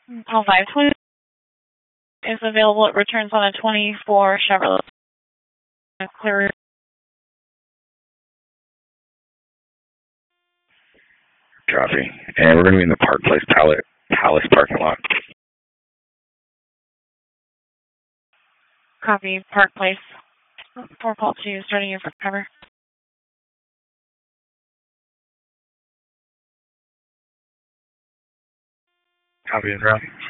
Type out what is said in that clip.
Call 520 is available. It returns on a 24 Chevrolet. Clear. Copy. And we're going to be in the Park Place Palace parking lot. Copy. Park Place. 4 call 2, starting your cover. Copy and route.